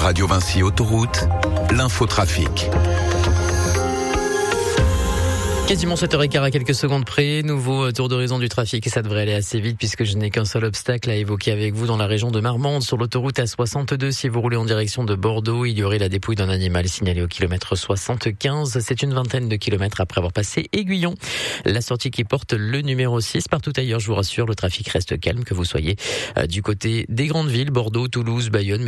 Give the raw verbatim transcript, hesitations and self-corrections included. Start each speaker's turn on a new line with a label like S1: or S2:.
S1: Radio Vinci Autoroute, l'infotrafic.
S2: Quasiment sept heures quinze à quelques secondes près, nouveau tour d'horizon du trafic et ça devrait aller assez vite puisque je n'ai qu'un seul obstacle à évoquer avec vous dans la région de Marmande. Sur l'autoroute A soixante-deux, si vous roulez en direction de Bordeaux, il y aurait la dépouille d'un animal signalé au kilomètre soixante-quinze. C'est une vingtaine de kilomètres après avoir passé Aiguillon. La sortie qui porte le numéro six. Partout ailleurs, je vous rassure, le trafic reste calme, que vous soyez du côté des grandes villes, Bordeaux, Toulouse, Bayonne.